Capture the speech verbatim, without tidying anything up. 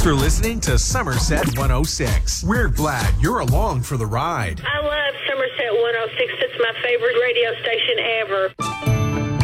for listening to Somerset one oh six. We're glad you're along for the ride. I love Somerset one oh six. It's my favorite radio station ever.